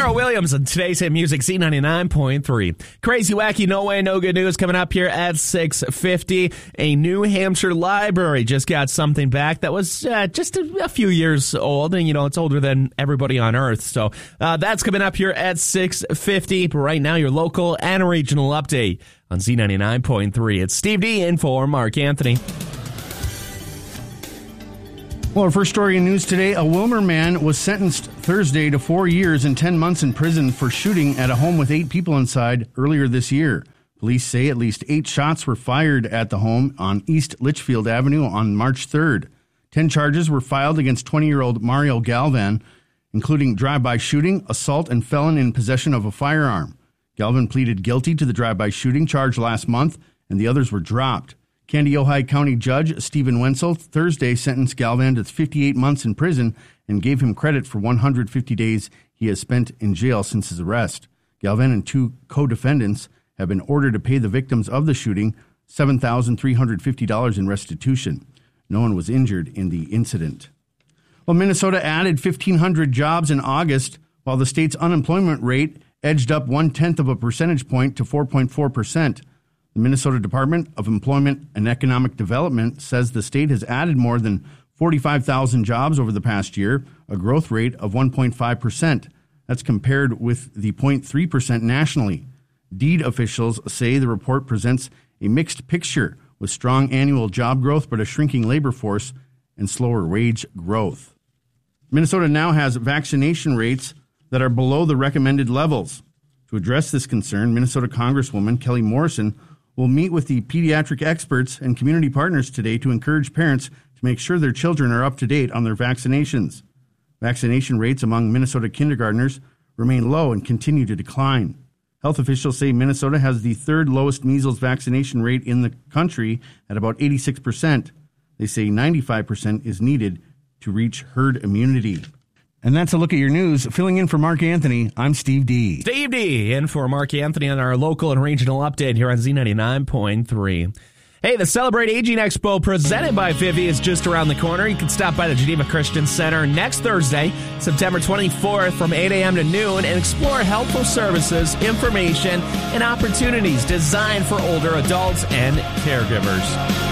Pharrell Williams on today's hit music, Z99.3. Crazy, wacky, no way, no good news coming up here at 6:50. A New Hampshire library just got something back that was just a few years old, and it's older than everybody on Earth. So that's coming up here at 6:50. But right now, your local and regional update on Z99.3. It's Steve D in for Mark Anthony. Well, our first story in news today, a Willmar man was sentenced Thursday to 4 years and 10 months in prison for shooting at a home with 8 people inside earlier this year. Police say at least 8 shots were fired at the home on East Litchfield Avenue on March 3rd. 10 charges were filed against 20-year-old Mario Galvan, including drive-by shooting, assault, and felon in possession of a firearm. Galvan pleaded guilty to the drive-by shooting charge last month, and the others were dropped. Kandiyohi County Judge Stephen Wenzel Thursday sentenced Galvan to 58 months in prison and gave him credit for 150 days he has spent in jail since his arrest. Galvan and 2 co-defendants have been ordered to pay the victims of the shooting $7,350 in restitution. No one was injured in the incident. Well, Minnesota added 1,500 jobs in August, while the state's unemployment rate edged up 0.1 of a percentage point to 4.4%. The Minnesota Department of Employment and Economic Development says the state has added more than 45,000 jobs over the past year, a growth rate of 1.5%. That's compared with the 0.3% nationally. DEED officials say the report presents a mixed picture with strong annual job growth but a shrinking labor force and slower wage growth. Minnesota now has vaccination rates that are below the recommended levels. To address this concern, Minnesota Congresswoman Kelly Morrison will meet with the pediatric experts and community partners today to encourage parents to make sure their children are up to date on their vaccinations. Vaccination rates among Minnesota kindergartners remain low and continue to decline. Health officials say Minnesota has the 3rd lowest measles vaccination rate in the country at about 86%. They say 95% is needed to reach herd immunity. And that's a look at your news. Filling in for Mark Anthony, I'm Steve D. Steve D in for Mark Anthony on our local and regional update here on Z99.3. Hey, the Celebrate Aging Expo presented by Vivi is just around the corner. You can stop by the Geneva Christian Center next Thursday, September 24th from 8 a.m. to noon and explore helpful services, information, and opportunities designed for older adults and caregivers.